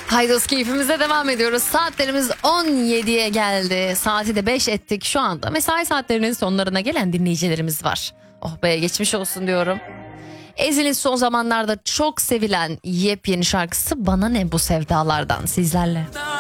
Haydos keyfimize devam ediyoruz. Saatlerimiz 17'ye geldi. Saati de 5 ettik şu anda. Mesai saatlerinin sonlarına gelen dinleyicilerimiz var. Oh be, geçmiş olsun diyorum. Ezhel'in son zamanlarda çok sevilen yepyeni şarkısı Bana Ne Bu Sevdalardan sizlerle.